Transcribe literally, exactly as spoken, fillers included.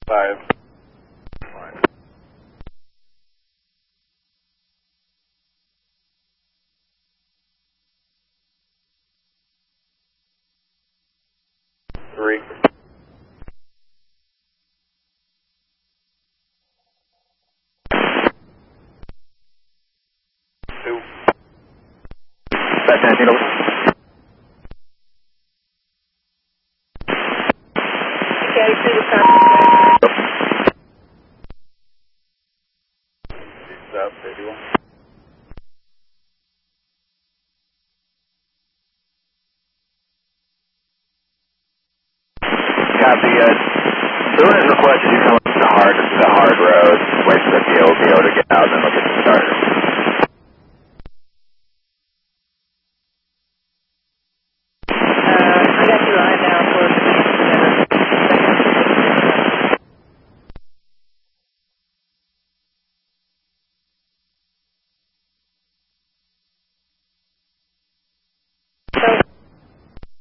Five. Three. Two. Back nineteen over. Okay, see the time. Stop, eighty-one. Copy. Uh, Bruin has requested you come up to the hard, the hard road, wait for the D O B O to get out, and then we'll get started.